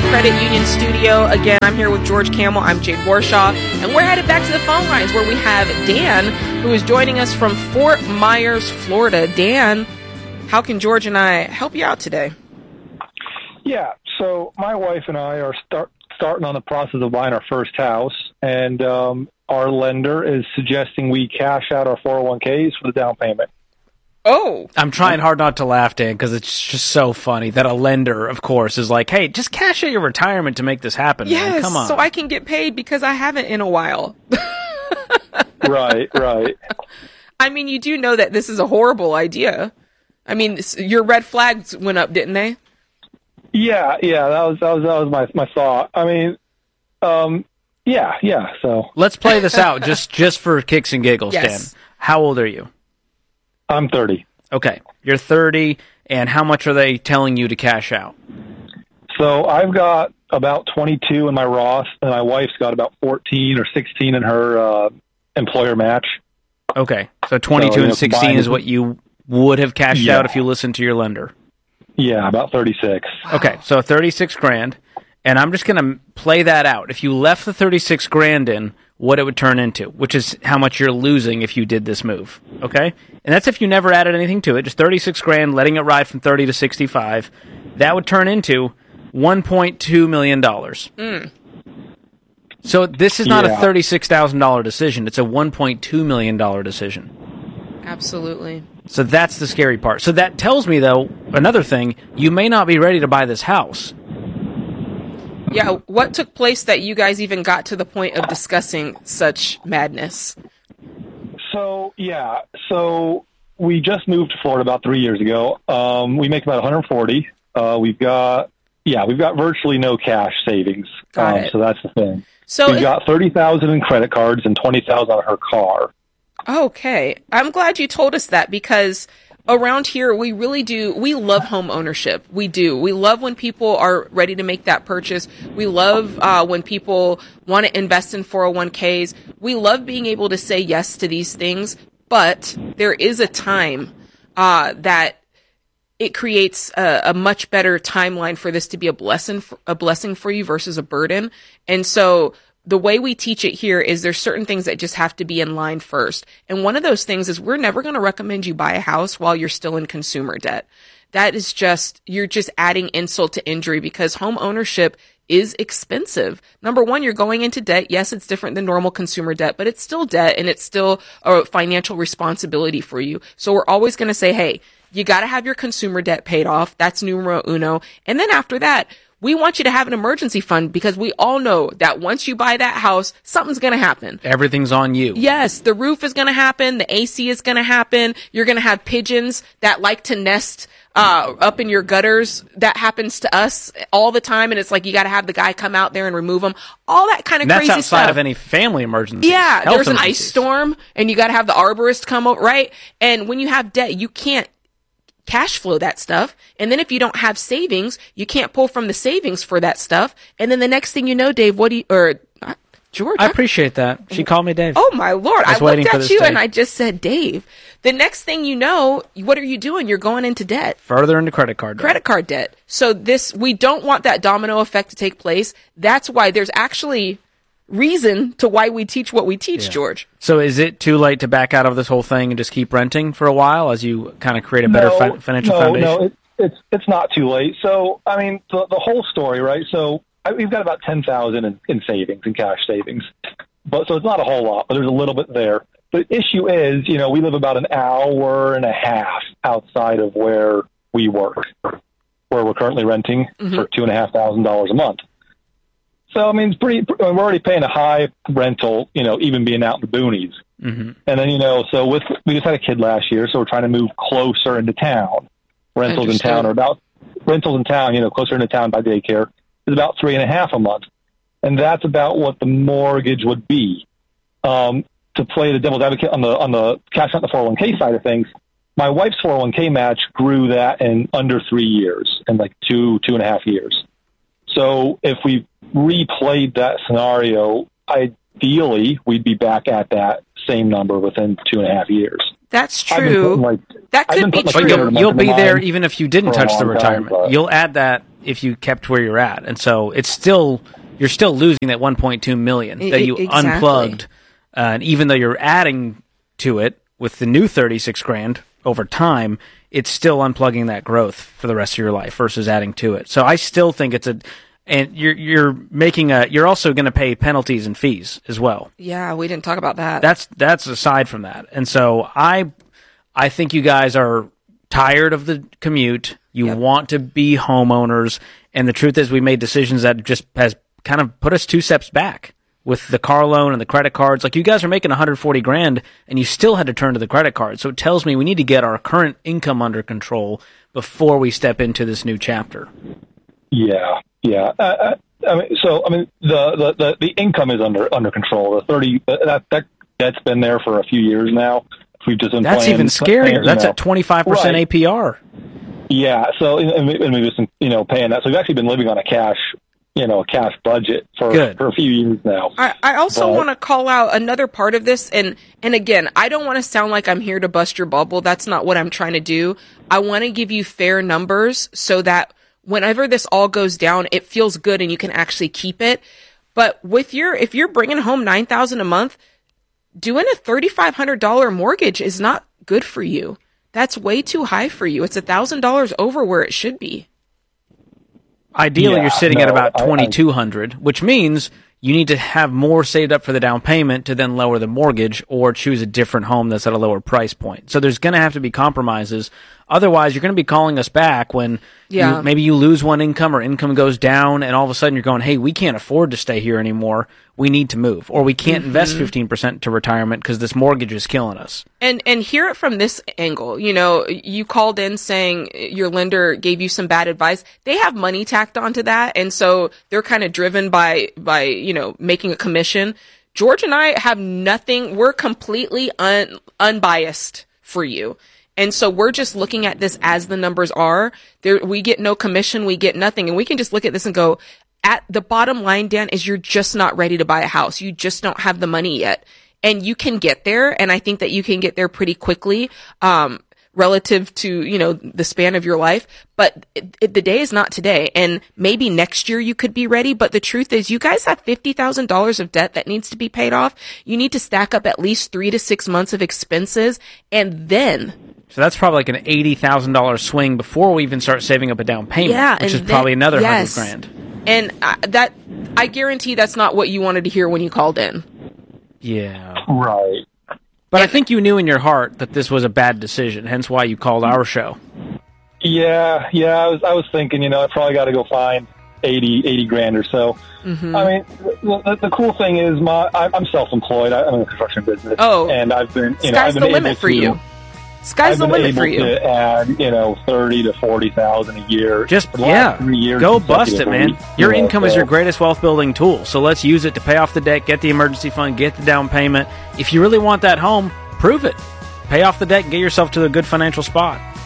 Credit Union studio. Again, I'm here with George Kamel. I'm Jade Warshaw. And we're headed back to the phone lines where we have Dan, who is joining us from Fort Myers, Florida. Dan, how can George and I help you out today? Yeah, so my wife and I are starting on the process of buying our first house, and our lender is suggesting we cash out our 401ks for the down payment. Oh. I'm trying hard not to laugh, Dan, because it's just so funny that a lender, of course, is like, hey, just cash out your retirement to make this happen, yes, man. Come on. So I can get paid because I haven't in a while. Right. I mean, you do know that this is a horrible idea. I mean, your red flags went up, didn't they? Yeah, that was my thought. I mean, yeah. So let's play this out just for kicks and giggles, yes. Dan. How old are you? I'm 30. Okay, you're 30, and how much are they telling you to cash out? So I've got about 22 in my Roth, and my wife's got about 14 or 16 in her employer match. Okay, so 22 and 16 is what you would have cashed out if you listened to your lender. Yeah, about 36. Wow. Okay, so 36 grand, and I'm just going to play that out. If you left the 36 grand in, what it would turn into, which is how much you're losing if you did this move, okay? And that's if you never added anything to it, just 36 grand, letting it ride from 30 to 65. That would turn into $1.2 million. So this is not a $36,000 decision. It's a $1.2 million decision. Absolutely. So that's the scary part. So that tells me, though, another thing, you may not be ready to buy this house. Yeah, what took place that you guys even got to the point of discussing such madness? So we just moved to Florida about 3 years ago. We make about 140. We've got virtually no cash savings. So that's the thing. So we've got 30,000 in credit cards and 20,000 on her car. Okay, I'm glad you told us that because around here, we really do. We love home ownership. We do. We love when people are ready to make that purchase. We love when people want to invest in 401ks. We love being able to say yes to these things. But there is a time that it creates a much better timeline for this to be a blessing for you versus a burden. And so the way we teach it here is there's certain things that just have to be in line first. And one of those things is we're never going to recommend you buy a house while you're still in consumer debt. That is you're just adding insult to injury because home ownership is expensive. Number one, you're going into debt. Yes, it's different than normal consumer debt, but it's still debt and it's still a financial responsibility for you. So we're always going to say, hey, you got to have your consumer debt paid off. That's numero uno. And then after that, we want you to have an emergency fund because we all know that once you buy that house, something's going to happen. Everything's on you. Yes, the roof is going to happen. The AC is going to happen. You're going to have pigeons that like to nest up in your gutters. That happens to us all the time. And it's like you got to have the guy come out there and remove them. All that kind of crazy stuff. That's outside of any family emergency. Yeah, there's an ice storm and you got to have the arborist come over, right? And when you have debt, you can't cash flow that stuff. And then if you don't have savings, you can't pull from the savings for that stuff. And then the next thing you know, Dave, George. I appreciate that. She called me Dave. Oh my Lord. I looked at you day. And I just said, Dave. The next thing you know, what are you doing? You're going into debt. Further into credit card debt. So we don't want that domino effect to take place. That's why there's actually reason to why we teach what we teach, George. So is it too late to back out of this whole thing and just keep renting for a while as you kind of create a better financial foundation? No, it's not too late. So, I mean, the whole story, right? So we've got about 10,000 in savings, in cash savings. So it's not a whole lot, but there's a little bit there. The issue is, we live about an hour and a half outside of where we work, where we're currently renting for $2,500 a month. So, I mean, we're already paying a high rental, even being out in the boonies. Mm-hmm. And then, so we just had a kid last year, so we're trying to move closer into town. Rentals in town, closer into town by daycare is about $3,500 a month. And that's about what the mortgage would be. To play the devil's advocate on the cash out the 401k side of things, my wife's 401k match grew that in under 3 years, in like two and a half years. So if we replayed that scenario, ideally we'd be back at that same number within 2.5 years. That's true. That could be true. But you'll be there even if you didn't touch the retirement. You'll add that if you kept where you're at. And so you're still losing that 1.2 million that you unplugged. And even though you're adding to it with the new 36 grand over time, it's still unplugging that growth for the rest of your life versus adding to it. So I still think and you're also going to pay penalties and fees as well. Yeah, we didn't talk about that. That's aside from that. And so I think you guys are tired of the commute. You want to be homeowners. And the truth is we made decisions that just has kind of put us 2 steps back with the car loan and the credit cards. Like, you guys are making 140 grand and you still had to turn to the credit card. So it tells me we need to get our current income under control before we step into this new chapter. Yeah. The income is under control. The 30 that's been there for a few years now. We've just been that's even scarier. That's at 25% right. APR. Yeah. So and we've just paying that. So we've actually been living on a cash budget for a few years now. I also want to call out another part of this, and again, I don't want to sound like I'm here to bust your bubble. That's not what I'm trying to do. I want to give you fair numbers so that whenever this all goes down, it feels good and you can actually keep it. But if you're bringing home $9,000 a month, doing a $3,500 mortgage is not good for you. That's way too high for you. It's $1,000 over where it should be. Ideally, you're sitting at about $2,200, which means you need to have more saved up for the down payment to then lower the mortgage or choose a different home that's at a lower price point. So there's going to have to be compromises. Otherwise, you're going to be calling us back when maybe you lose one income or income goes down, and all of a sudden you're going, hey, we can't afford to stay here anymore. We need to move. Or we can't invest 15% to retirement because this mortgage is killing us. And hear it from this angle. You called in saying your lender gave you some bad advice. They have money tacked onto that, and so they're kind of driven by making a commission. George and I have nothing. We're completely unbiased for you. And so we're just looking at this as the numbers are. We get no commission, we get nothing. And we can just look at this and go, at the bottom line, Dan, is you're just not ready to buy a house. You just don't have the money yet. And you can get there. And I think that you can get there pretty quickly, relative to, the span of your life. But the day is not today. And maybe next year you could be ready. But the truth is you guys have $50,000 of debt that needs to be paid off. You need to stack up at least 3 to 6 months of expenses. And then... So that's probably like an $80,000 swing before we even start saving up a down payment, which is probably another $100 grand. And I guarantee that's not what you wanted to hear when you called in. Yeah. Right. But I think you knew in your heart that this was a bad decision, hence why you called our show. Yeah. I was thinking, I probably got to go find 80 grand or so. Mm-hmm. I mean, the cool thing is I'm self-employed. I'm in the construction business. Oh. And I've been, sky's the limit for you. Sky's the limit for you. I've been able to add, 30 to 40,000 a year. Just, go bust it, man. Your income is your greatest wealth building tool. So let's use it to pay off the debt, get the emergency fund, get the down payment. If you really want that home, prove it. Pay off the debt and get yourself to a good financial spot.